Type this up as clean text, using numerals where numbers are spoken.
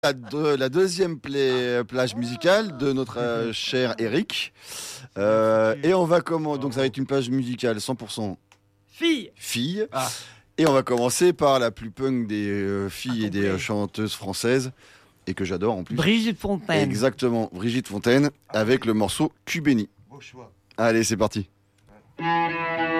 La deuxième plage musicale de notre cher Eric. Et on va commencer. Donc, ça va être une plage musicale 100% fille. Ah. Et on va commencer par la plus punk des filles et des chanteuses françaises. Et que j'adore en plus. Brigitte Fontaine. Exactement, Brigitte Fontaine avec le morceau Cubéni. Beau choix. Allez, c'est parti.